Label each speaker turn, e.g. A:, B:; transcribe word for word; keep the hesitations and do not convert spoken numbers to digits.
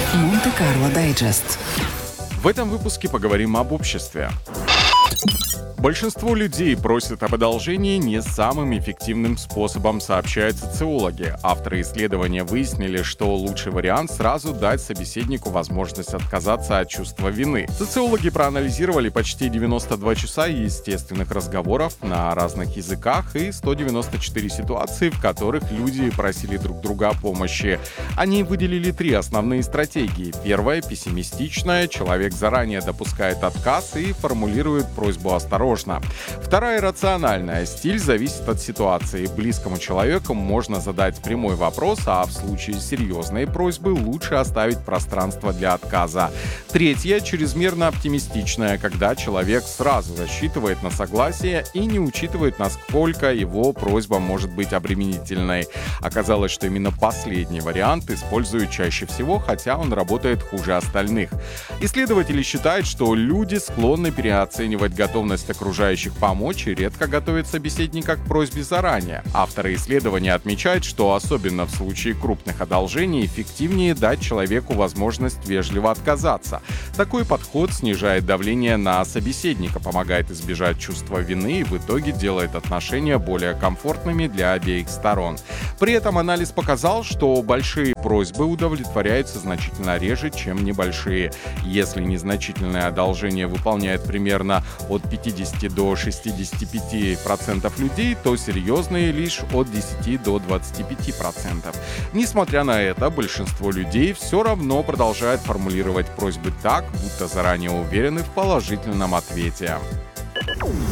A: Монте-Карло Дайджест.
B: В этом выпуске поговорим об обществе. Большинство людей просят об одолжении не самым эффективным способом, сообщают социологи. Авторы исследования выяснили, что лучший вариант — сразу дать собеседнику возможность отказаться от чувства вины. Социологи проанализировали почти девяносто два часа естественных разговоров на разных языках и сто девяносто четыре ситуации, в которых люди просили друг друга о помощи. Они выделили три основные стратегии. Первая — пессимистичная. Человек заранее допускает отказ и формулирует просьбу осторожно. Вторая — рациональная. Стиль зависит от ситуации. Близкому человеку можно задать прямой вопрос, а в случае серьезной просьбы лучше оставить пространство для отказа. Третья — чрезмерно оптимистичная, когда человек сразу рассчитывает на согласие и не учитывает, насколько его просьба может быть обременительной. Оказалось, что именно последний вариант используют чаще всего, хотя он работает хуже остальных. Исследователи считают, что люди склонны переоценивать готовность окружающих помочь и редко готовят собеседника к просьбе заранее. Авторы исследования отмечают, что особенно в случае крупных одолжений эффективнее дать человеку возможность вежливо отказаться. Такой подход снижает давление на собеседника, помогает избежать чувства вины и в итоге делает отношения более комфортными для обеих сторон. При этом анализ показал, что большие просьбы удовлетворяются значительно реже, чем небольшие. Если незначительное одолжение выполняет примерно от пятидесяти до шестидесяти пяти процентов людей, то серьезные лишь от десяти до двадцати пяти процентов. Несмотря на это, большинство людей все равно продолжает формулировать просьбы так, будто заранее уверены в положительном ответе.